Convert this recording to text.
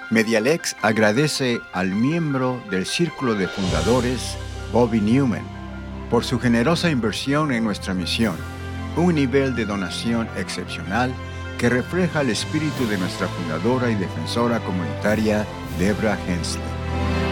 Medialex agradece al miembro del Círculo de Fundadores, Bobby Newman, por su generosa inversión en nuestra misión, un nivel de donación excepcional que refleja el espíritu de nuestra fundadora y defensora comunitaria, Deborah Hensley.